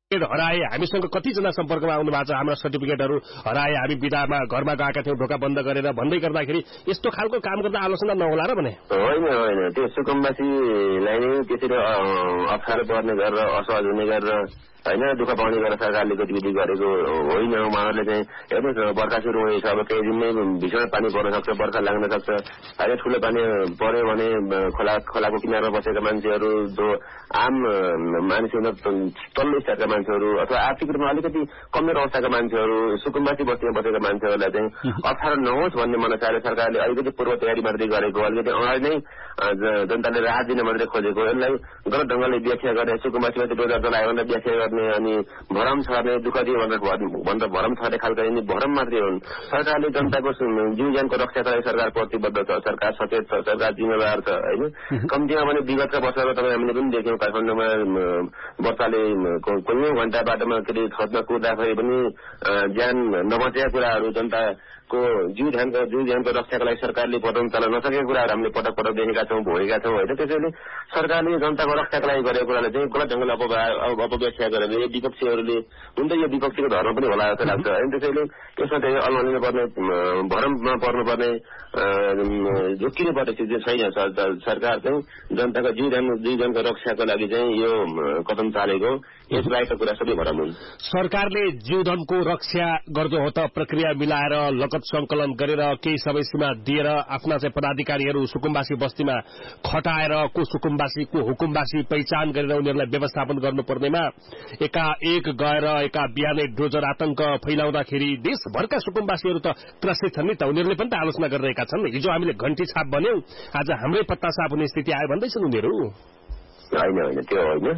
हराए, हामीसँग कतिजना सम्पर्कमा आउनु भएको छ, हाम्रा सर्टिफिकेटहरू हराए, हामी बिदामा घरमा गएका थियौँ ढोका बन्द गरेर भन्दै गर्दाखेरि यस्तो खालको काम गर्दा आलोचना नहोला र भने? होइन, त्यो सुकुम्बासीलाई नै त्यसरी अप्ठ्यारो पर्ने गरेर असहज हुने गरेर होइन दुःख पाउने गरेर सरकारले गतिविधि गरेको होइन। उहाँहरूले चाहिँ हेर्नुहोस् बर्खा सुरु हुनेछ, अब केही दिनमै भीषण पानी पर्न सक्छ, बर्खा लाग्न सक्छ होइन। ठुलो पानी पर्यो भने खोलाको किनारमा बसेका मान्छेहरू, जो आम मानिसहरू, तल्लो स्तरका मान्छेहरू अथवा आर्थिक रूपमा अलिकति कमजोर अवस्थाका मान्छेहरू, सुकुम्बासी बस्तीमा बसेका मान्छेहरूलाई चाहिँ अप्ठ्यारो नहोस् भन्ने मनसायले सरकारले अलिकति पूर्व तयारी मात्रै गरेको, अलिकति अगाडि नै जनताले राहत दिन मात्रै खोजेको। यसलाई गलत ढङ्गले व्याख्या गर्ने, सुकुम्बासीमा चाहिँ रोजगार चलायो भनेर व्याख्या गर्ने अनि भरम छर्ने, दुःख दियो भनेर भरम छर्ने खालका यिनी भरम मात्रै हुन्। सरकारले जनताको जीव ज्यानको रक्षाका लागि सरकार प्रतिबद्ध छ, सरकार सचेत छ, सरकार जिम्मेवार छ होइन। कम्तीमा भने विगतका वर्षमा तपाईँ हामीले पनि देख्यौँ काठमाडौँमा वर्षाले कैयौँ घण्टा बाटोमा खस्न कुर्दाखेरि पनि ज्यान नबचेका कुराहरू, जनताको जीव ज्यानको रक्षाका लागि सरकारले पटाउन चल्न नसकेका कुराहरू हामीले पटक पटक देखेका छौँ, भोगेका छौँ होइन। त्यसैले सरकारले जनताको रक्षाका लागि गरेको कुरालाई चाहिँ गलत ढङ्गले अपव्याख्या गरेर यो विपक्षीहरूले, हुन त यो विपक्षीको धर्म पनि होला जस्तो लाग्छ होइन। त्यसैले यसमा चाहिँ अल्मलिनु पर्ने, भरममा पर्नुपर्ने, झुक्किनु पर्ने चिज चाहिँ छैन। सरकार चाहिँ जनताको जीव ज्यानको रक्षाको लागि चाहिँ यो कदम चालेको, यस बाहेकका कुरा सबै भरम हुन्। सरकारले जीवधनको रक्षा गर्दो हो त प्रक्रिया मिलाएर लगत संकलन गरेर केही समय सीमा दिएर आफ्ना चाहिँ पदाधिकारीहरू सुकुम्बासी बस्तीमा खटाएर को सुकुम्बासी को हुकुमबासी पहिचान गरेर उनीहरूलाई व्यवस्थापन गर्नुपर्नेमा एकाएक गएर एका बिहानै डोजर आतंक फैलाउँदाखेरि देशभरका सुकुम्बासीहरू त त्रसित छन् नि त। उनीहरूले पनि त आलोचना गरिरहेका छन्। हिजो हामीले घण्टी छाप बन्यौं, आज हाम्रै पत्ता साफ हुने स्थिति आयो भन्दैछन् उनीहरू। होइन त्यो होइन,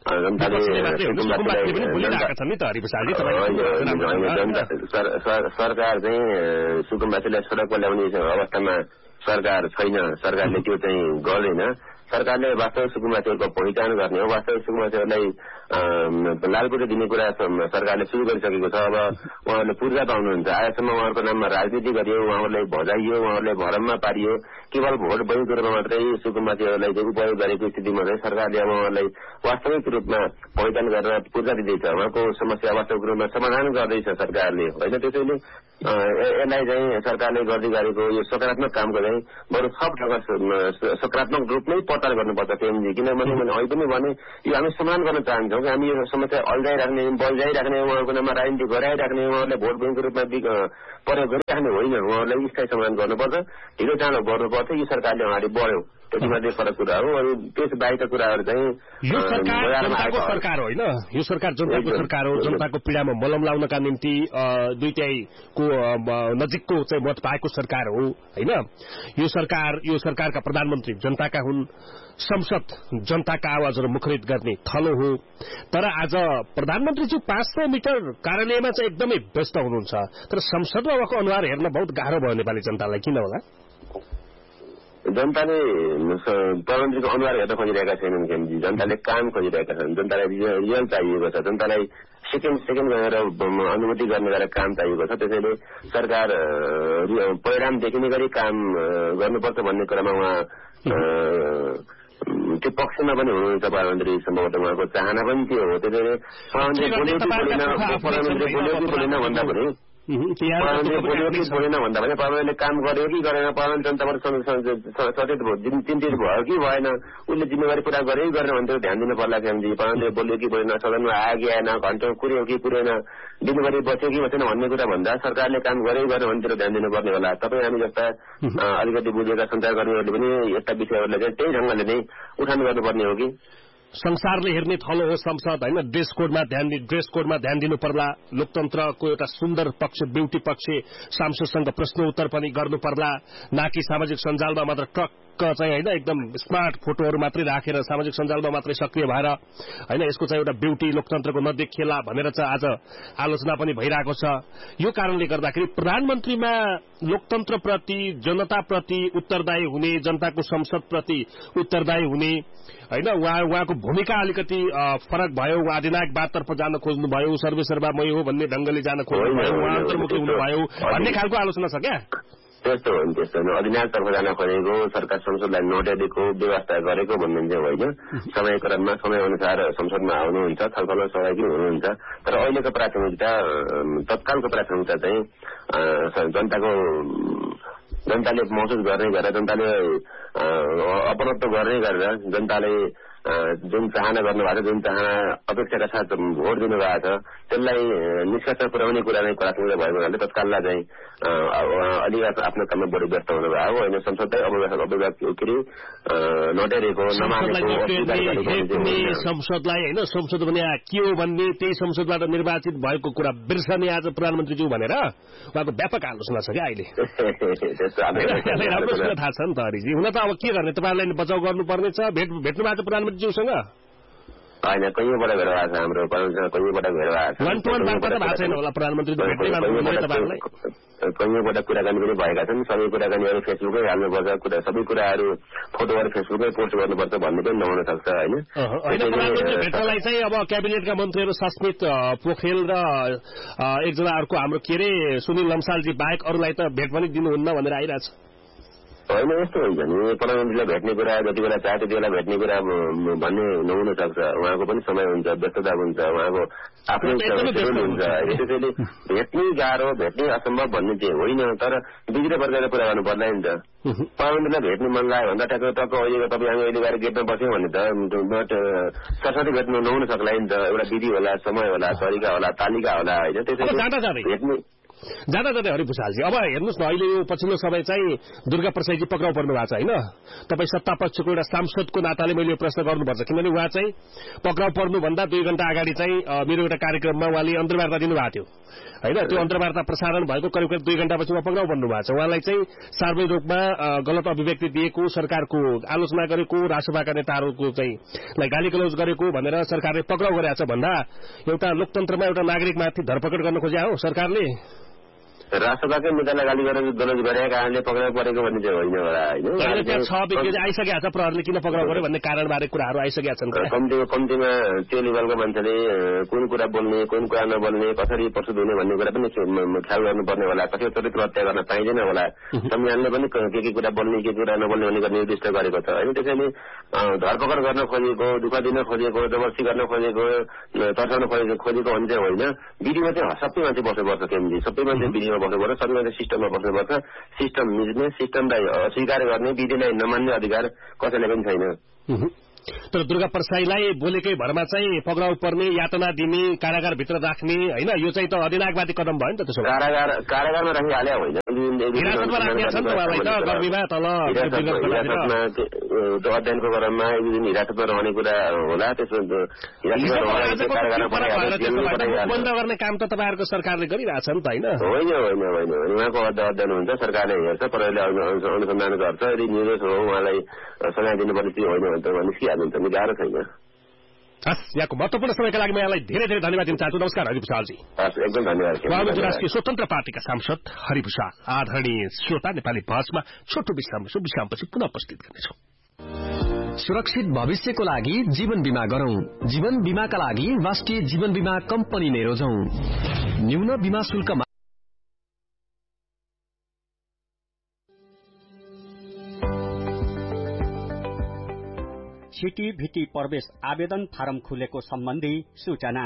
सरकार चाहिँ सुकुम्बासीलाई सडकमा ल्याउने अवस्थामा सरकार छैन, सरकारले त्यो चाहिँ गर्दैन। सरकारले वास्तविक सुकुम्बासीहरूको पहिचान गर्ने हो, वास्तविक सुकुम्बासीहरूलाई लालपुटे दिने कुरा सरकारले सुरु गरिसकेको छ। अब उहाँहरूले पूर्जा पाउनुहुन्छ, आजसम्म उहाँहरूको नाममा राजनीति गरियो, उहाँहरूलाई भजाइयो, उहाँहरूलाई भरममा पारियो, केवल भोट बैंकको रूपमा मात्रै सुकुम्बासीहरूलाई उपयोग गरेको स्थितिमा चाहिँ सरकारले अब उहाँहरूलाई वास्तविक रूपमा पहिचान गरेर पूर्जा दिँदैछ, उहाँको समस्या वास्तविक रूपमा समाधान गर्दैछ सरकारले होइन। त्यसैले यसलाई चाहिँ सरकारले गर्दै गरेको यो सकारात्मक कामको चाहिँ बरु सब सकारात्मक रूपमै प्रचार गर्नुपर्छ टिएमजी। किनभने मैले अहिले पनि भने यो हामी समाधान गर्न चाहन्छौँ कि हामी यो समस्या अल्झाइराख्ने, बल्झाइराख्ने, उहाँहरूको नाममा राजनीति गराइराख्ने, उहाँहरूलाई भोट ब्याङ्कको रूपमा प्रयोग गरिराख्ने होइन। उहाँहरूलाई स्थायी समाधान गर्नुपर्छ, ढिलो चाँडो गर्नुपर्छ। यो सरकारले अगाडि बढ्यो, त्यति मात्रै फरक कुरा हो। अनि त्यस बाहेकका कुराहरू चाहिँ यो सरकार जनताको सरकार होइन, यो सरकार जनताको सरकार हो। जनताको पीडामा मलम लाउनका निम्ति 2/3 नजिकको चाहिँ मत पाएको सरकार हो होइन। यो सरकारका प्रधानमन्त्री जनताका हुन्, संसद जनताका आवाजहरू मुखरित गर्ने थलो हो। तर आज प्रधानमन्त्रीज्यू 500 मिटर कार्यालयमा चाहिँ एकदमै व्यस्त हुनुहुन्छ, तर संसदमा उहाँको अनुहार हेर्न बहुत गाह्रो भयो नेपाली जनतालाई, किन होला? जनताले प्रधानमन्त्रीको अनुहार हेर्न खोजिरहेका छैनन् केमजी, जनताले काम खोजिरहेका छन्। जनतालाई रियल चाहिएको छ, जनतालाई सेकेन्ड गरेर अनुभूति गर्ने गरेर काम चाहिएको छ। त्यसैले सरकार परिणाम देखिने गरी काम गर्नुपर्छ भन्ने कुरामा उहाँ त्यो पक्षमा पनि हुनुहुन्छ प्रधानमन्त्री, सम्भवतः उहाँको चाहना पनि त्यो हो। त्यसैले प्रधानमन्त्री बोल्यो कि बोलेन भन्दा पनि प्रधानमन्त्रीले काम गर्यो कि गरेन, प्रधानमन्त्री जनताबाट सचेत भयो, चिन्तित भयो कि भएन, उसले जिम्मेवारी पूरा गर्यो कि गरेन भन्ने ध्यान दिनु पर्ला केमजी। प्रधानमन्त्रीले बोल्यो कि बोलेन, सदनमा आयो कि आएन, घन्टो कुर्यो कि कुरेन, जिम्मेवारी बच्यो कि बचेन भन्ने कुरा भन्दा सरकारले काम गर्यो गरेन भन्नेतिर ध्यान दिनुपर्ने होला। तपाईँ हामी जस्ता अलिकति बुझेका सञ्चारकर्मीहरूले पनि यस्ता विषयहरूलाई चाहिँ त्यही ढङ्गले नै उठान गर्नुपर्ने हो कि संसारले हेर्ने थलो हो संसद होइन। ड्रेस कोडमा ध्यान दिनु पर्ला, लोकतन्त्रको एउटा सुन्दर पक्ष, ब्युटी पक्ष, सांसदसँग प्रश्न उत्तर पनि गर्नु पर्ला, नाकि सामाजिक सञ्जालमा मात्र टक्क चाहिँ होइन एकदम स्मार्ट फोटोहरू मात्रै राखेर सामाजिक सञ्जालमा मात्रै सक्रिय भएर होइन यसको चाहिँ एउटा ब्युटी लोकतन्त्रको नदेखिएला भनेर चाहिँ आज आलोचना पनि भइरहेको छ। यो कारणले गर्दाखेरि प्रधानमन्त्रीमा लोकतन्त्रप्रति, जनताप्रति उत्तरदायी हुने, जनताको संसदप्रति उत्तरदायी हुने होइन, उहाँको भूमिका अलिकति फरक भयो। उहाँ अधिनायकवादतर्फ जान खोज्नुभयो, सर्वेसर्वा मै हो भन्ने ढंगले जान खोज्नुभयो, उहाँ अन्तर्मुखी हुनुभयो भन्ने खालको आलोचना छ क्या? त्यस्तो हो नि, त्यस्तो हो। अधिनायकतर्फ जान खोजेको, सरकार संसदलाई नोटेको, व्यवस्था गरेको भन्ने चाहिँ होइन। समय क्रममा समयअनुसार संसदमा आउनुहुन्छ, छलफल सहभागी हुनुहुन्छ। तर अहिलेको प्राथमिकता, तत्कालको प्राथमिकता चाहिँ जनताले महसुस गर्ने गरेर, जनताले अपनत्व गर्ने गरेर, जनताले जुन चाहना गर्नुभएको छ, जुन चाहना अपेक्षाका साथ भोट दिनुभएको छ, त्यसलाई निष्कर्ष पुर्याउने कुरा नै प्राथमिकता भएको हुनाले तत्काललाई चाहिँ अलि आफ्नो काममा बढी व्यस्त हुनुभएको होइन। संसदलाई नटेरेको संसदलाई होइन, संसद भने के हो भन्ने, त्यही संसदबाट निर्वाचित भएको कुरा बिर्सने आज प्रधानमन्त्रीज्यू भनेर उहाँको व्यापक आलोचना छ क्या अहिले। राम्रो कुरा थाहा छ नि त हरिजी। हुन त अब के गर्ने, तपाईँलाई बचाउ गर्नुपर्ने छ। भेट्नु भएको छ प्रधानमन्त्रीज्यूसँग? होइन, कहीँबाट भेट भएको छ हाम्रो, कहीँबाट भेट भएको छ। वान टु वान बार्ता त भएको छैन होला प्रधानमन्त्रीले भेट्दै तपाईँहरूलाई? कहीँबाट कुराकानी पनि भएका छन्। सबै कुराकानीहरू फेसबुकै हाल्नुपर्छ, सबै कुराहरू फोटोहरू फेसबुकै पोस्ट गर्नुपर्छ भन्ने पनि नहुन सक्छ होइन। प्रधानमन्त्री भेट्नलाई चाहिँ अब क्याबिनेटका मन्त्रीहरू सस्मित पोखरेल र एकजना अर्को हाम्रो के अरे सुनिल लम्सालजी बाहेक अरूलाई त भेट पनि दिनुहुन्न भनेर आइरहेछ। होइन, यस्तो हुन्छ नि, प्रधानमन्त्रीलाई भेट्ने कुरा जति बेला चाहे त्यति बेला भेट्ने कुरा भन्ने नहुन सक्छ। उहाँको पनि समय हुन्छ, व्यस्तता हुन्छ, उहाँको आफ्नै सेड्युल हुन्छ। त्यसैले भेट्नै गाह्रो, भेट्नै असम्भव भन्ने चाहिँ होइन। तर बिग्रे प्रकारको कुरा गर्नु पर्ला नि त। प्रधानमन्त्रीलाई भेट्ने मन लाग्यो भन्दा टक्क अहिले तपाईँ हामी अहिले गएर गेटमा बस्यौँ भने त सरस्वती भेट्नु नहुन सक्ला नि त। एउटा विधि होला, समय होला, तरिका होला, तालिका होला होइन। त्यसैले भेट्ने जाँदा हरिभूषालजी अब हेर्नुहोस् न, अहिले यो पछिल्लो समय चाहिँ दुर्गा प्रसाईजी पक्राउ पर्नु भएको छ होइन। तपाईँ सत्ता पक्षको एउटा सांसदको नाताले मैले यो प्रश्न गर्नुपर्छ, किनभने उहाँ चाहिँ पक्राउ पर्नुभन्दा 2 घण्टा अगाडि चाहिँ मेरो एउटा कार्यक्रममा उहाँले अन्तर्वार्ता दिनुभएको थियो होइन। त्यो अन्तर्वार्ता प्रसारण भएको करिब 2 घण्टापछि उहाँ पक्राउ पर्नु भएको छ। उहाँलाई चाहिँ सार्वजनिक रूपमा गलत अभिव्यक्ति दिएको, सरकारको आलोचना गरेको, राष्ट्रसभाका नेताहरूको चाहिँ गाली गलौज गरेको भनेर सरकारले पक्राउ गरेको छ भन्दा एउटा लोकतन्त्रमा एउटा नागरिकमाथि धरपकड गर्न खोज्या हो सरकारले। राष्ट्रसभाकै मुद्दालाई गाली गलौज गरेका कारणले पक्राउ परेको भन्ने चाहिँ होइन होला होइन। त्यहाँ 6 व्यक्ति आइसकेका छ, प्रहरीले किन पक्राउ गर्यो भन्ने कारणबारे कुराहरू आइसकेका छन्। कम्तीमा त्यो लेभलको मान्छेले कुन कुरा बोल्ने, कुन कुरा नबोल्ने, कसरी प्रस्तुत हुने भन्ने कुरा पनि ख्याल गर्नुपर्ने होला। कसै चरित्र हत्या गर्न पाइँदैन होला। संविधानले पनि के कुरा बोल्ने, के कुरा नबोल्ने भन्ने निर्दिष्ट गरेको छ होइन। त्यसैले धरपकड गर्न खोजेको, दुःख दिन खोजेको, जबरजस्ती गर्न खोजेको, तर्साउन खोजेको भने चाहिँ होइन। विधिमा चाहिँ सबै मान्छे बस्नुपर्छ केन्द्रजी, सबै मान्छे विधिमा बस्नुपर्छ, सबै मान्छे सिस्टममा बस्नुपर्छ। सिस्टम मिच्ने, सिस्टमलाई अस्वीकार गर्ने, विधिलाई नमान्ने अधिकार कसैलाई पनि छैन। तर दुर्गा प्रसाईलाई बोलेकै भरमा चाहिँ पक्राउ पर्ने, यातना दिने, कारागारभित्र राख्ने होइन, यो चाहिँ त अधिनायकवादी कदम भयो नि त। त्यसो कारागारमा राखिहाल्यो होइन, अध्ययनको क्रममा एक दिन हिरासतमा रहने कुरा होला। त्यसमा बन्द गर्ने काम त तपाईँहरूको सरकारले गरिरहेछ नि त होइन। होइन उहाँको अध्ययन हुन्छ, सरकारले हेर्छ, प्रहरीले अनुसन्धान गर्छ। यदि निर्दोष हो उहाँलाई सजाय दिनुपर्ने त्यो होइन भने त निस्किहाल्नुहुन्छ, गाह्रो छैन। यहाँको महत्वपूर्ण समयका लागि म यहाँलाई धेरै धेरै धन्यवाद दिन चाहन्छु। नमस्कार हरिभूषालजी। एकदम धन्यवाद। राष्ट्रिय स्वतन्त्र पार्टीका सांसद हरिभूषाल। आदरणीय श्रोता, नेपाली बहसमा छोटो विश्रामपछि पुनः उपस्थित गर्नेछौँ। सुरक्षित भविष्यको लागि जीवन बीमा गरौं। जीवन बीमाका लागि राष्ट्रिय जीवन बीमा कम्पनी नै रोजौं। न्यून बीमा शुल्कमा छिटी भिटी प्रवेश आवेदन फारम खुलेको सम्बन्धी सूचना।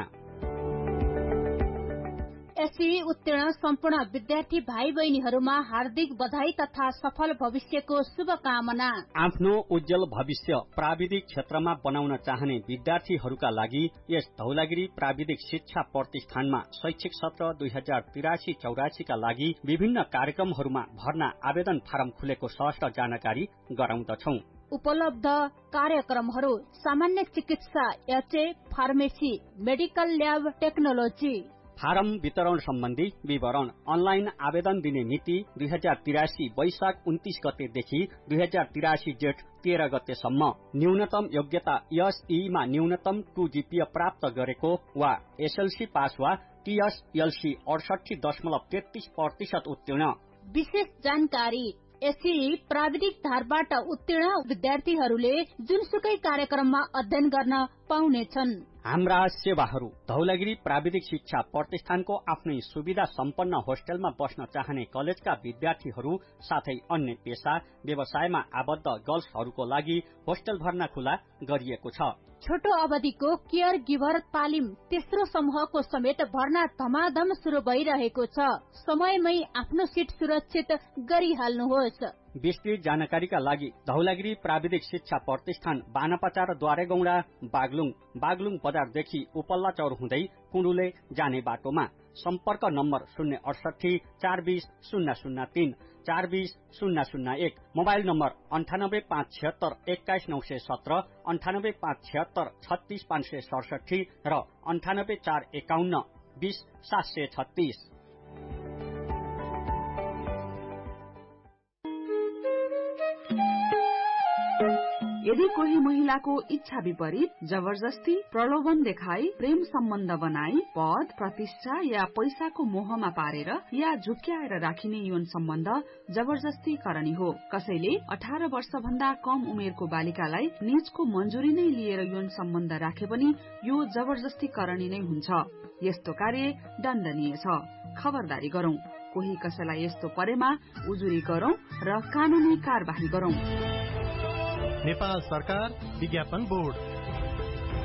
एसई उत्तीर्ण सम्पूर्ण विद्यार्थी भाइ बहिनीहरूमा हार्दिक बधाई तथा सफल भविष्यको शुभकामना। आफ्नो उज्जवल भविष्य प्राविधिक क्षेत्रमा बनाउन चाहने विद्यार्थीहरूका लागि यस धौलागिरी प्राविधिक शिक्षा प्रतिष्ठानमा शैक्षिक सत्र 2083-84 का लागि विभिन्न कार्यक्रमहरूमा भर्ना आवेदन फारम खुलेको सहज जानकारी गराउँदछौं। उपलब्ध कार्यक्रमहरू सामान्य चिकित्सा, HA, pharmacy, medical lab technology. Form वितरण सम्बन्धी विवरण। अनलाइन आवेदन दिने मिति 2083 वैशाख 29 गतेदेखि 2083 जेठ 13 गतेसम्म। न्यूनतम योग्यता एसईमा न्यूनतम 2 जीपीए प्राप्त गरेको वा एसएलसी पास वा टीएसएलसी 68.33% उत्तीर्ण। विशेष जानकारी। एसई प्राविधिक धारबाट उत्तीर्ण विद्यार्थीहरूले जुनसुकै कार्यक्रममा अध्ययन गर्न पाउनेछन्। हाम्रा सेवाहरू। धौलागिरी प्राविधिक शिक्षा प्रतिष्ठानको आफ्नै सुविधा सम्पन्न होस्टेलमा बस्न चाहने कलेजका विद्यार्थीहरू साथै अन्य पेशा व्यवसायमा आबद्ध गर्ल्सहरूको लागि होस्टेल भर्ना खुला गरिएको छ। छोटो अवधिको केयर गिभर तालिम तेस्रो समूहको समेत भर्ना धमाधम शुरू भइरहेको छ। समयमै आफ्नो सिट सुरक्षित गरिहाल्नुहोस्। विस्तृत जानकारीका लागि धौलागिरी प्राविधिक शिक्षा प्रतिष्ठान बानापाचार द्वारेगौडा बागलुङ बजारदेखि उपल्ला चौर हुँदै कुण्डुले जाने बाटोमा। सम्पर्क नम्बर 068 420 003 420 001, मोबाइल नम्बर 98576 21917 98576 36567 र 98451 20736। यदि कोही महिलाको इच्छा विपरीत जबरजस्ती प्रलोभन देखाई प्रेम सम्बन्ध बनाई पद प्रतिष्ठा या पैसाको मोहमा पारेर या झुक्क्याएर राखिने यौन सम्बन्ध जबरजस्ती करणी हो। कसैले 18 वर्ष भन्दा कम उमेरको बालिकालाई निजको मन्जुरी नै लिएर यौन सम्बन्ध राखे पनि यो जबरजस्ती करणी नै हुन्छ। यस्तो कार्य दण्डनीय छ। खबरदारी गरौं। कोही कसैलाई यस्तो परेमा उजुरी गरौं र कानूनी कार्यवाही गरौं। नेपाल सरकार विज्ञापन बोर्ड।